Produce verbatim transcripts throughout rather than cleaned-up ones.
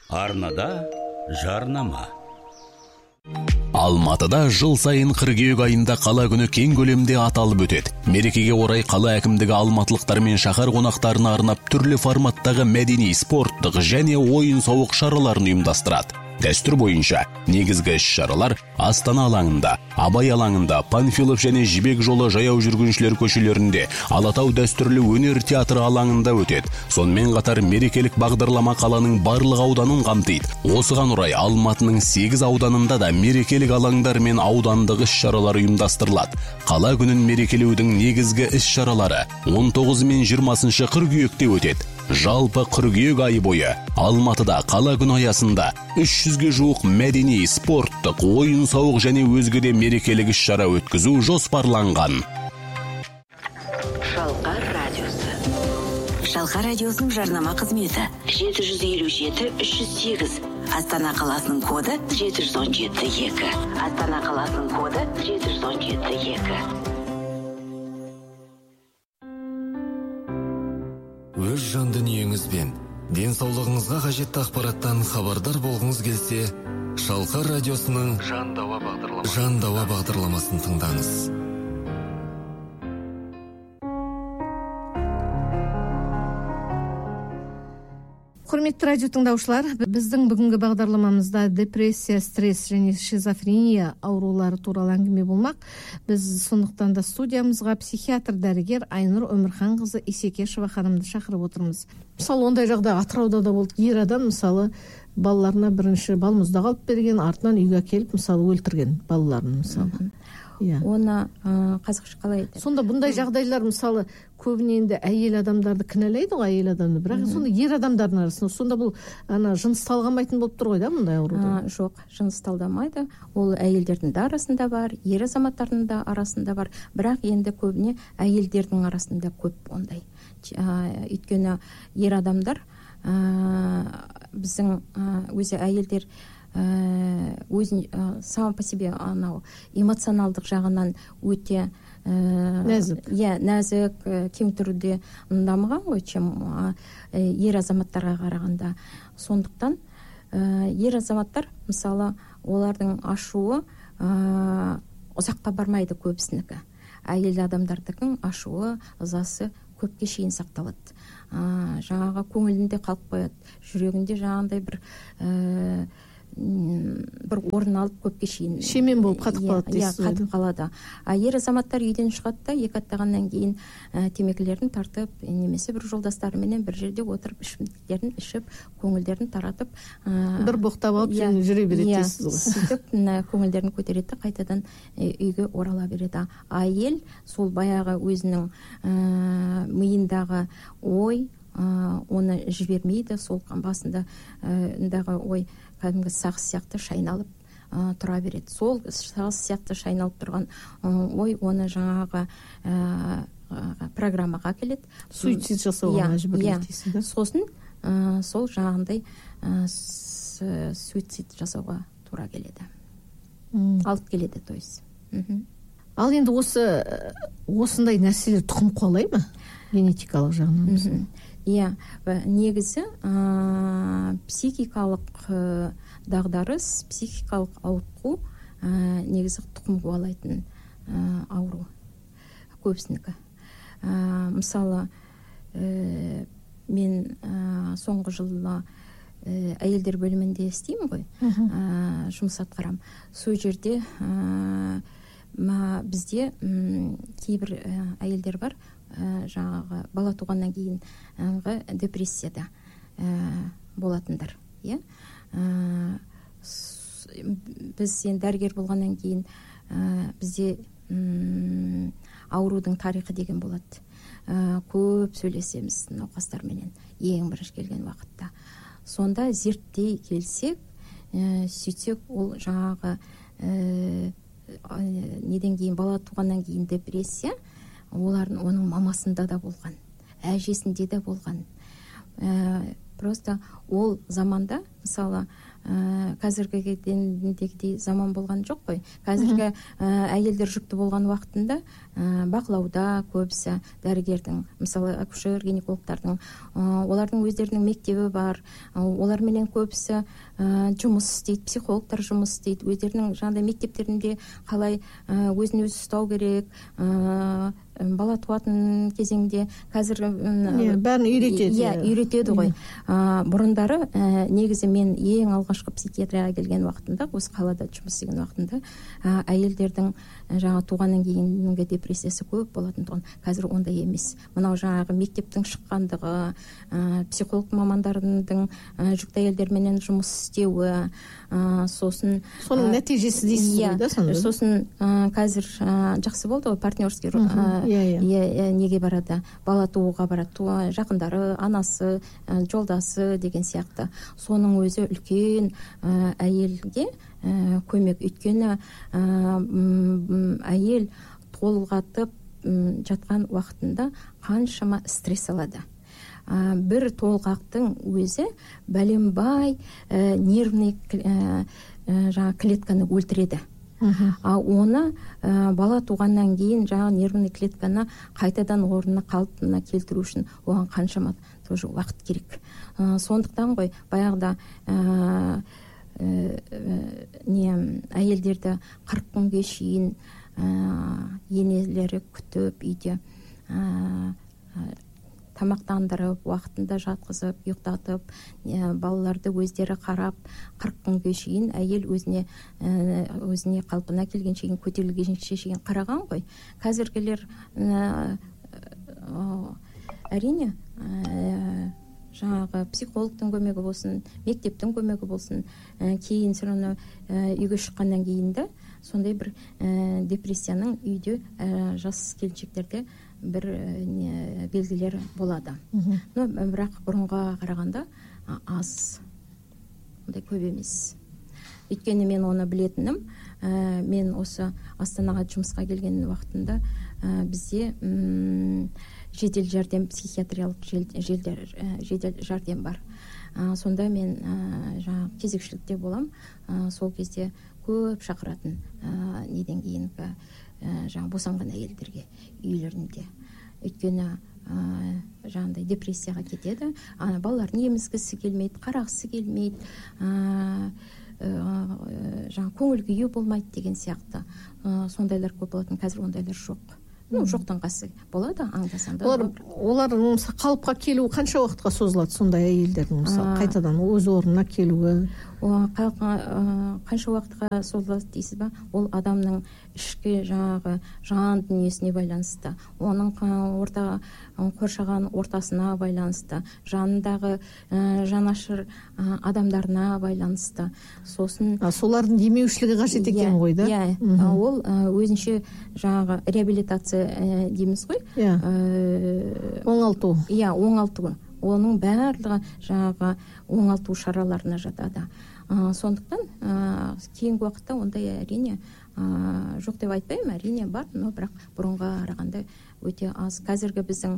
Арнада жарнама. Алматыда жыл сайын қыркүйек айында қала күні кең көлемде аталып өтеді. Мерекеге орай қала әкімдігі алматылықтар мен шаһар қонақтарына арнап түрлі форматтағы мәдени, спорттық және ойын-сауық шараларын ұйымдастырады. Дәстүр бойынша негізгі іс-шаралар Астана алаңында, Абай алаңында, Панфилов және Жібек жолы жаяу жүргіншілер көшелерінде, Алатау дәстүрлі өнер театры алаңында өтеді. Сонымен қатар мерекелік бағдарлама қаланың барлық ауданын қамтиды. Осыған орай Алматының сегіз ауданында да мерекелік алаңдар мен аудандық іс-шаралар ұйымдастырылады. Қала күнін мерекелеудің негізгі іс-шаралары он тоғызы мен жиырмасыншы қыркүйекте өтеді. Жалпы қыркүйек айы бойы Алматыда қала күні аясында үш жүзге жуық мәдени, спорттық, ойын-сауық және өзге де мерекелік іс-шара өткізу жоспарланған. Шалқар радиосы. Шалқар радиосының жарнама қызметі жеті жүз елу жеті үш жүз сегіз. Астана қаласының коды жеті жүз он жеті екі. Астана қаласының коды жеті жүз он жеті екі. Өз жан дүниеңізбен денсаулығыңызға қажетті ақпараттан хабардар болғыңыз келсе, Шалқар радиосының Жан дауа бағдарламасын, Жан дауа бағдарламасын тыңдаңыз. Құрметті радио тыңдаушылар, біздің бүгінгі бағдарламамызда депрессия, стресс және шизофрения аурулары туралы әңгіме болмақ. Біз сондықтан да студиямызға психиатр дәрігер Айнұр Өмірханқызы Исекешева ханымды шақырып отырмыз. Мысалы, ондай жағдай Атырауда да болды. Ер адам мысалы балаларына бірінші балмұздақ алып берген, артынан үйге келіп мысалы өлтірген балаларын мысалы. Оны қазақша қалай айтады? Сонда бұндай жағдайлар мысалы көбіне енді әйел адамдарды кінәлайды ғой, әйел адамды, бірақ сонда ер адамдардың арасында сонда бұл ана жыныс талғамайтын болып тұр ғой да мұндай ауруда? Жоқ, жыныс талдамайды. Ол әйелдердің де арасында бар, ер азаматтардың да арасында бар, бірақ енді көбіне әйелдердің арасында көп ондай. Өйткені ер адамдар біздің өзі әйелдер өзін сам по себе анау эмоционалдық жағынан өте нәзік, иә, нәзік, кең түрде дамыған ғой, чем ер азаматтарға қарағанда. Сондықтан ер азаматтар мысалы олардың ашуы ұзаққа бармайды көбісінікі. Әйел адамдардың ашуы, ызасы көпке шейін сақталады. Жаңағы көңілінде қалып қояды, жүрегінде жаңағындай бір бір орын алып көпке шейін шемен болып қатып қалады дейсіз ғой. Қатып қалады. А ер азаматтар үйден шығады да екі аттағаннан кейін темекілерін тартып, немесе бір жолдастарыменен бір жерде отырып ішімдіктерін ішіп, көңілдерін таратып, бір боқтап алып жүре береді дейсіз ғой. Сөйтіп көңілдерін көтереді, қайтадан үйге орала береді. Әйел сол баяғы өзінің миындағы ой оны жібермейді, сол басында дағы ой кәдімгі сағыз сияқты шайналып тұра береді. Сол сағыз сияқты шайналып тұрған ой оны жаңағы программаға келеді. Суицид жасауға мәжбүрлейді дейсіз да? Сосын сол жаңағындай суицид жасауға тура келеді. Алып келеді, то есть. Ал енді осы осындай нәрселер тұқым қуалай ма? Генетикалық жағынан. Иә, негізі психикалық дағдарыс, психикалық ауытқу негізі тұқым қуалайтын ауру көбісінікі. Мысалы, мен соңғы жылы әйелдер бөлімінде істеймін ғой, жұмыс атқарам. Сол жерде бізде кейбір әйелдер бар, жаңағы бала туғаннан кейін депрессияда болатындар. Біз енді дәрігер болғаннан кейін бізде аурудың тарихы деген болады. Көп сөйлесеміз науқастарменен ең бірінші келген уақытта. Сонда зерттей келсек, сөйтсек ол жаңағы неден кейін бала туғаннан кейін депрессия олардың оның мамасында да болған, әжесінде де болған. Просто ол заманда мысалы қазіргідегідей заман болған жоқ қой. Қазіргі әйелдер жүкті болған уақытында бақылауда көбісі дәрігердің, мысалы акушер гинекологтардың, олардың өздерінің мектебі бар, оларменен көбісі жұмыс істейді, психологтар жұмыс істейді, өздерінің жаңағыдай мектептерінде қалай өзін өзі ұстау керек, бала туатын кезеңде қазір бәрін үйретеді. Иә, үйретеді ғой. Бұрындары негізі мен ең алғашқы психиатрияға келген уақытында, осы қалада жұмыс істеген уақытында әйелдердің жаңа туғаннан кейінгі депрессиясы көп болатын тұғын. Қазір ондай емес. Мынау жаңағы мектептің шыққандығы, психолог мамандардың жүкті әйелдерменен жұмыс істеуі, сосын соның нәтижесі дейсіз ғой да сонда. Сосын қазір жақсы болды ғой, партнерский неге барады, бала тууға барады, жақындары, анасы, жолдасы деген сияқты. Соның өзі үлкен әйелге көмек. Өйткені әйел толғатып жатқан уақытында қаншама стресс алады. Бір толғақтың өзі бәленбай нервный жаңа клетканы өлтіреді. А оны бала туғаннан кейін жаңа нервный клетканы қайтадан орнына қалпына келтіру үшін оған қаншама тоже уақыт керек. Сондықтан ғой баяғыда не әйелдерді қырық күнге шейін енелері күтіп үйде тамақтандырып, уақытында жатқызып, ұйықтатып, балаларды өздері қарап, қырық күнге шейін әйел өзіне өзіне қалпына келгенше шейін, көтерілгенше шейін қараған ғой. Қазіргілер әрине жаңағы психологтың көмегі болсын, мектептің көмегі болсын, кейін соны үйге шыққаннан кейін де сондай бір депрессияның үйде жас келіншектерде бір белгілер болады. Но бірақ бұрынға қарағанда аз, ондай көп емес. Өйткені мен оны білетінім, мен осы Астанаға жұмысқа келген уақытында бізде жедел жәрдем, психиатриялық жедел жәрдем бар. Сонда мен жаңа кезекшілікте болам. Сол кезде көп шақыратын неден кейінгі жаңа босанған әйелдерге үйлерінде. Өйткені жаңағыдай депрессияға кетеді, балаларын емізгісі келмейді, қарағысы келмейді, жаңа көңіл күйі болмайды деген сияқты сондайлар көп болатын. Қазір ондайлар жоқ. Ну, жоқтан қасы болады, аңдасанда. Олар, олар мысалы қалыпқа келуі қанша уақытқа созылады сондай әйелдердің, мысалы қайтадан өз орнына келуі? Қанша уақытқа созылады дейсіз ба? Ол адамның ішкі жаңағы жан дүниесіне байланысты, оның орта қоршаған ортасына байланысты, жанындағы жанашыр адамдарына байланысты. Сосын солардың демеушілігі қажет екен ғой, да? Иә, ол өзінше жаңағы реабилитация дейміз ғой. Оңалту. Иә, оңалту. Оның барлығы жаңағы оңалту шараларына жатады. Сондықтан кейінгі уақытта ондай әрине жоқ деп айтпаймын, әрине бар, но бірақ бұрынға қарағанда өте аз. Қазіргі біздің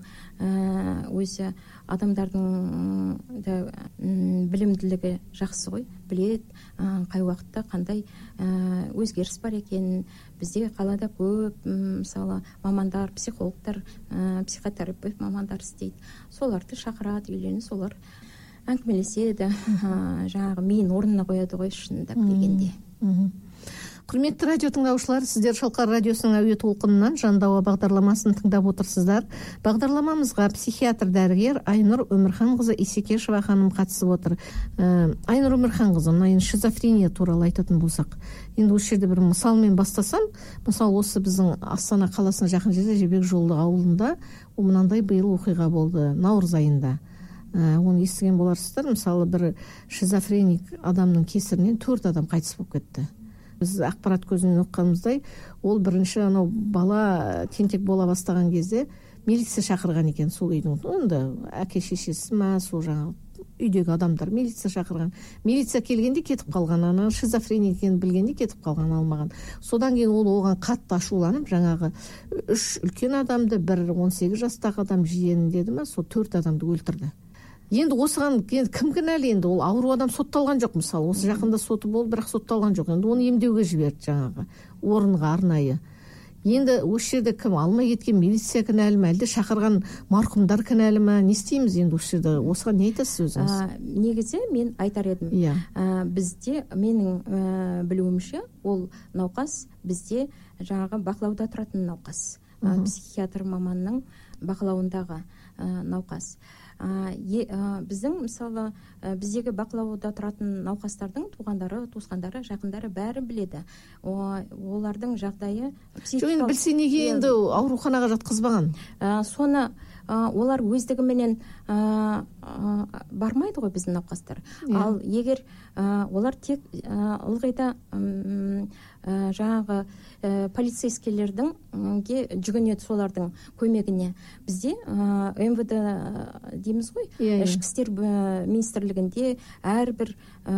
өзі адамдардың білімділігі жақсы ғой, білет қай уақытта қандай өзгеріс бар екен. Бізде қалада көп мысалы мамандар, психологтар, психотерапевт мамандар істейді. Соларды шақырады, үйлеріне солар әңгімелеседі, жаңағы миын орнына қояды ғой шынында келгенде. Құрметті радио тыңдаушылар, сіздер Шалқар радиосының әуе толқынынан Жандауа бағдарламасын тыңдап отырсыздар. Бағдарламамызға психиатр дәрігер Айнұр Өмірханқызы Исекешева ханым қатысып отыр. Айнұр Өмірханқызы, мына енді шизофрения туралы айтатын болсақ, енді осы жерде бір мысалмен бастасам, мысалы осы біздің Астана қаласына жақын жерде Жібек Жолы ауылында мынандай биыл оқиға болды, наурыз айында. Оны естіген боларсыздар, мысалы бір шизофреник адамның кесірінен төрт адам қайтыс болып кетті. Біз ақпарат көзінен оқығанымыздай, ол бірінші анау бала тентек бола бастаған кезде милиция шақырған екен сол үйдің. Онда әке шешесі ма, сол жаңағы үйдегі адамдар милиция шақырған. Милиция келгенде кетіп қалған, ана шизофреник екенін білгенде кетіп қалған, алмаған. Содан кейін ол оған қатты ашуланып, жаңағы үш үлкен адамды, бір он сегіз жастағы адам жиенін деді ма, сол төрт адамды өлтірді. енді осыған кім кінәлі? Енді ол ауру адам сотталған жоқ, мысалы осы жақында соты болды, бірақ сотталған жоқ. Енді оны емдеуге жіберді жаңағы орынға арнайы. Енді осы жерде кім, алмай кеткен милиция кінәлі ме, әлде шақырған марқұмдар кінәлі ме? Не істейміз енді осы жерде? Осыған не айтасыз өзіңіз? Негізі мен айтар едім. Иә. Бізде менің білуімше ол науқас бізде жаңағы бақылауда тұратын науқас. Психиатр маманның бақылауындағы науқас. Біздің мысалы біздегі бақылауда тұратын науқастардың туғандары, туысқандары, жақындары бәрі біледі. Олардың жағдайы психикалық. Білсе неге енді ауруханаға жатқызбаған? Соны олар өздігіменен бармайды ғой біздің науқастар. Ал егер олар тек ылғи да жаңағы полицейскийлердің жүгінеді солардың көмегіне. Бізде эм вэ дэ дейміз ғой, ішкі істер министрлігінде әрбір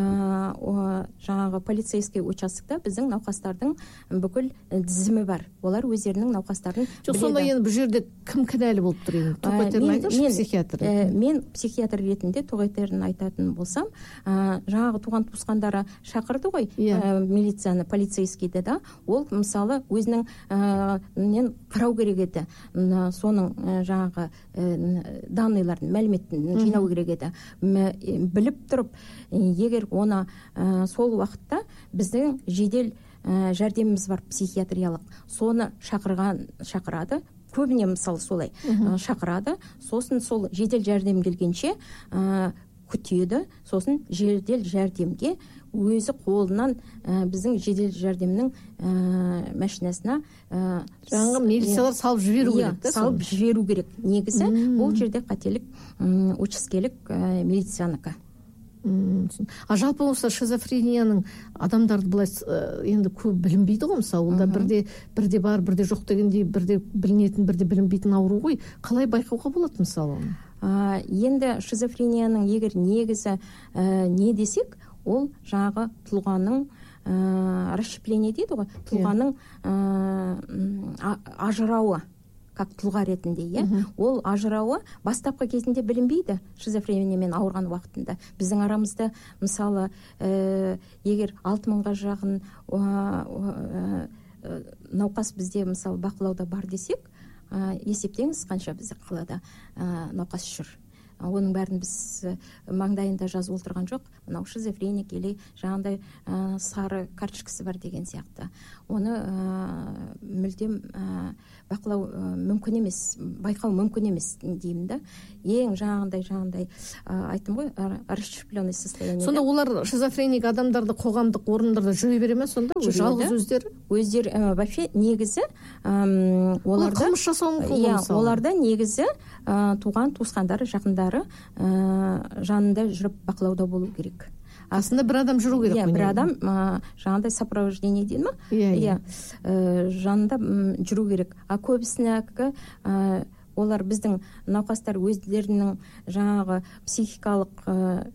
жаңағы полицейский участокта біздің науқастардың бүкіл тізімі бар. Олар өздерінің науқастарын біледі. Сонда енді бұл жерде кім кінәлі болып тұр енді? Тоқетерін айтыңызшы, психиатр. Мен психиатр ретінде тоқетерін айтатын болсам, жаңағы туған туысқандары шақырды ғой милицияны, полицейскийді да, ол мысалы өзінің нен қарау керек еді. Соның жаңағы данныйларын, мәліметін жинау керек еді. Біліп тұрып, егер оны сол уақытта біздің жедел жәрдеміміз бар психиатриялық, соны шақырған шақырады, көбіне мысалы солай шақырады, сосын сол жедел жәрдем келгенше күтеді, сосын жедел жәрдемге өзі қолынан біздің жедел жәрдемнің машинасына жаңағы милициялар салып жіберу керек. Салып жіберу керек. Негізі бұл жерде қателік учаскелік милицияныкі. А жалпы осы шизофренияның адамдарды былай енді көп білінбейді ғой, мысалы олда бірде бірде бар, бірде жоқ дегендей, бірде білінетін, бірде білінбейтін ауру ғой. Қалай байқауға болады мысалы? Енді шизофренияның егер негізі не десек, ол жаңағы тұлғаның расщепление дейді ғой, тұлғаның ажырауы, как тұлға ретінде, ол ажырауы бастапқы кезінде білінбейді шизофрениямен ауырған уақытында. Біздің арамызда мысалы егер алты мыңға жақын науқас бізде мысалы бақылауда бар десек, есептеңіз қанша бізде қалада науқас жүр. Оның бәрін біз маңдайында жазып отырған жоқ. Мынау шизофреник или жаңағыдай сары карточкасы бар деген сияқты. Оны мүлдем бақылау мүмкін емес, байқау мүмкін емес деймін да. Ең жаңағыдай жаңағыдай айттым ғой, расщепленный состояние. Сонда олар шизофреник адамдарды қоғамдық орындарда жүре бере ме сонда? Жалғыз өздері? Өздері вообще негізі оларда қылмыс жасауы мүмкін ғой. Оларда негізі туған туысқандары, жақындары жанында жүріп бақылауда болу керек. Асында бір адам жүру керек. Бір адам жаңағыдай сопровождение дейді ма? Иә, жанында жүру керек. А көбісінікі олар біздің науқастар өздерінің жаңағы психикалық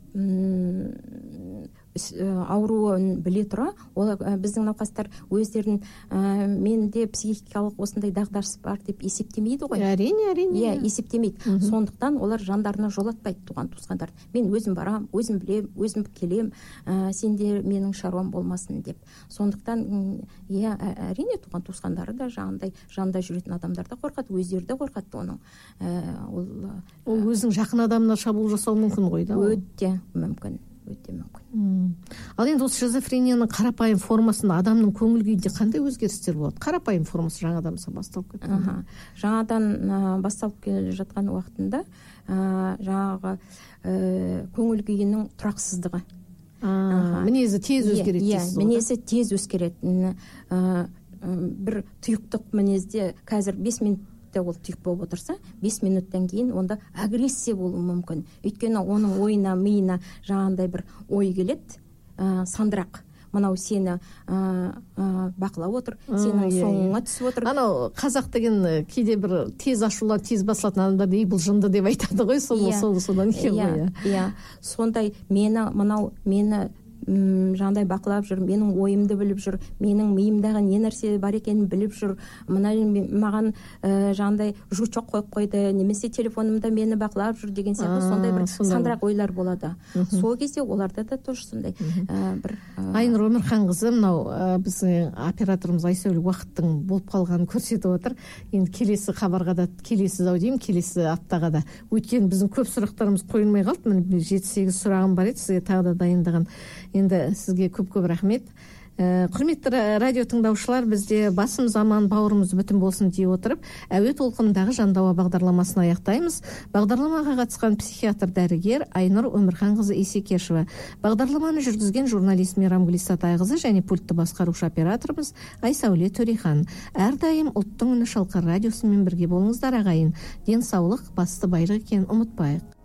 ауруын біле тұра, ол біздің науқастар өздерін менде психикалық осындай дағдарыс бар деп есептемейді ғой. Әрине, әрине. Иә, есептемейді. Сондықтан олар жандарына жолатпайды туған туысқандар. Мен өзім барам, өзім білем, өзім келем, сенде менің шаруам болмасын деп. Сондықтан иә, әрине туған туысқандары да жаңағыдай жанында жүретін адамдар да қорқады, өздері де қорқады оның. Ол өзінің жақын адамына шабуыл жасау мүмкін ғой да? Өте мүмкін. Өте мүмкін. Ал енді осы шизофренияның қарапайым формасында адамның көңіл күйінде қандай өзгерістер болады? Қарапайым формасы жаңадан басталып кеткен. Жаңадан басталып келе жатқан уақытында жаңағы көңіл күйінің тұрақсыздығы. Мінезі тез өзгереді дейсіз ғой? Мінезі тез өзгереді. Бір тұйықтық мінезде қазір бес минут ол тұйық болып отырса, бес минуттан кейін онда агрессия болуы мүмкін. Өйткені оның ойына, миына жаңағындай бір ой келеді, сандырақ. Мынау сені бақылап отыр, сенің соңыңа түсіп отыр. Анау қазақ деген кейде бір тез ашулар, тез басылатын адамдар ей бұл жынды деп айтады ғой, содан екен ғой. Иә, сондай мені, мынау мені жаңағыдай бақылап жүр, менің ойымды біліп жүр, менің миымдағы не нәрсе бар екенін біліп жүр, мына маған жаңағыдай жучок қойып қойды, немесе телефонымда мені бақылап жүр деген сияқты сондай бір сандырақ ойлар болады. Сол кезде оларда да тоже сондай бір Айнұр Өмірханқызы, мынау біздің операторымыз Айсәуле уақыттың болып қалғанын көрсетіп отыр. Енді келесі хабарға да келесі ау деймін, келесі аптаға да. Өйткені біздің көп сұрақтарымыз қойылмай қалды. Міне жеті сегіз сұрағым бар еді сізге тағы да дайындаған. Енді сізге көп-көп рахмет. Құрметті радио тыңдаушылар, бізде басымыз аман, бауырымыз бүтін болсын дей отырып, әуе толқынындағы Жандауа бағдарламасын аяқтаймыз. Бағдарламаға қатысқан психиатр дәрігер Айнұр Өмірханқызы Исекешева, бағдарламаны жүргізген журналист Мейрамгүл Исатайқызы және пультті басқарушы операторымыз Айсәуле Төрехан. Әрдайым ұлттың үні Шалқар радиосымен бірге болыңыздар ағайын. Денсаулық басты байлық екенін ұмытпайық.